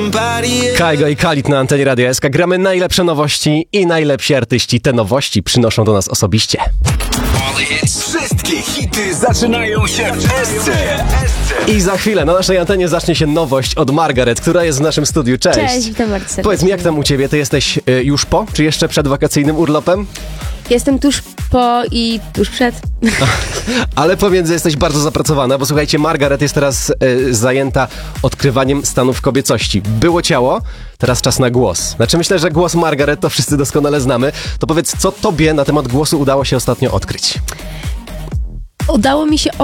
Kaigo i Khalid na antenie Radia SK. Gramy najlepsze nowości i najlepsi artyści. Te nowości przynoszą do nas osobiście. Wszystkie hity zaczynają się w SC. I za chwilę na naszej antenie zacznie się nowość od Margaret, która jest w naszym studiu. Cześć. Cześć, witam bardzo serdecznie. Powiedz mi, jak tam u ciebie? Ty jesteś już po, czy jeszcze przed wakacyjnym urlopem? Jestem tuż po i tuż przed. Ale pomiędzy jesteś bardzo zapracowana, bo słuchajcie, Margaret jest teraz zajęta odkrywaniem stanów kobiecości. Było ciało, teraz czas na głos. Znaczy myślę, że głos Margaret to wszyscy doskonale znamy. To powiedz, co tobie na temat głosu udało się ostatnio odkryć? Udało mi się